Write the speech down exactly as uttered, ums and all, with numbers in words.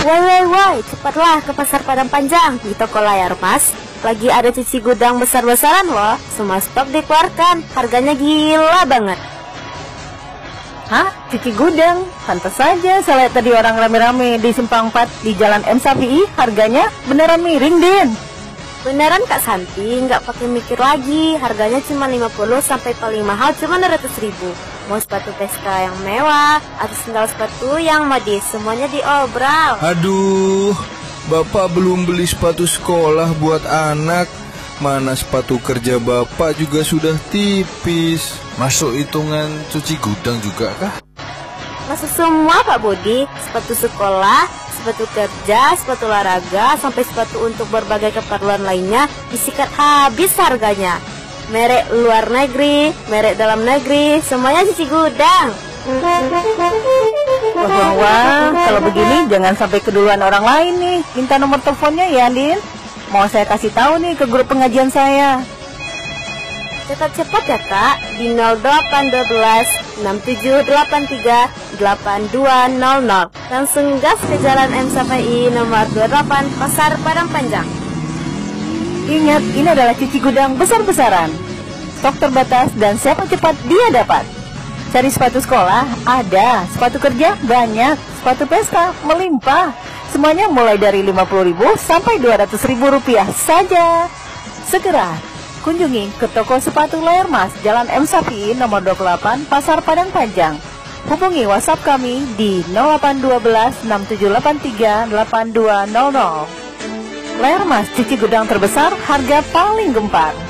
Woi woi woi, cepatlah ke Pasar Padang Panjang di toko layar mas. Lagi ada cuci gudang besar-besaran loh. Semua stok dikeluarkan, harganya gila banget. Hah? Cuci gudang? Pantas saja saya lihat tadi orang rame-rame di Simpang empat di Jalan M Safi'i. Harganya beneran miring, Din. Beneran Kak Santi, nggak pakai mikir lagi. Harganya cuma lima puluh sampai paling mahal cuma enam ratus ribu. Mau sepatu Peska yang mewah atau sendal sepatu yang modis, semuanya diobral. Aduh, Bapak belum beli sepatu sekolah buat anak. Mana sepatu kerja Bapak juga sudah tipis. Masuk hitungan cuci gudang juga kah? Masuk semua Pak Budi, sepatu sekolah, sepatu kerja, sepatu olahraga, sampai sepatu untuk berbagai keperluan lainnya disikat habis harganya. Merek luar negeri, merek dalam negeri, semuanya cuci gudang. Wah, wah, wah, kalau begini jangan sampai keduluan orang lain nih. Minta nomor teleponnya ya, Din. Mau saya kasih tahu nih ke grup pengajian saya. Cepat-cepat ya Kak, di nol delapan satu dua enam tujuh delapan tiga delapan dua nol nol. Langsung gas ke Jalan M Safi'i nomor dua puluh delapan Pasar Padang Panjang. Ingat, ini adalah cuci gudang besar-besaran. Stok terbatas dan siapa cepat dia dapat. Cari sepatu sekolah? Ada. Sepatu kerja? Banyak. Sepatu Peska? Melimpah. Semuanya mulai dari lima puluh ribu sampai dua ratus ribu rupiah saja. Segera kunjungi ke toko sepatu layar mas Jalan M Safi'i nomor dua puluh delapan Pasar Padang Panjang. Hubungi WhatsApp kami di nol delapan satu dua enam tujuh delapan tiga delapan dua nol nol. Layar Mas, cuci gudang terbesar, harga paling gempar.